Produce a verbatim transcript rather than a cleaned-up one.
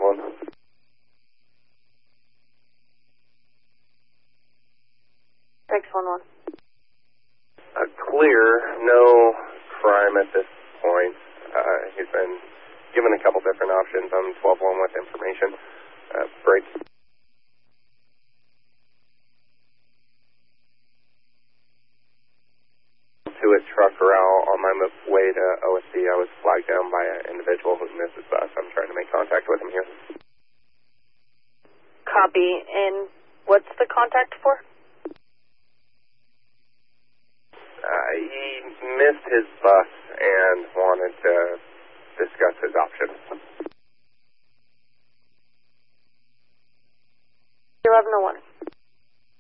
one. six one one. Uh, clear, no crime at this point. Uh, he's been given a couple different options on twelve one with information. Uh, break. To a truck route on my way to O S C, I was flagged down by an individual who missed his bus. I'm trying to make contact with him here. Copy. And what's the contact for? Uh, he missed his bus and wanted to discuss his options. eleven oh one.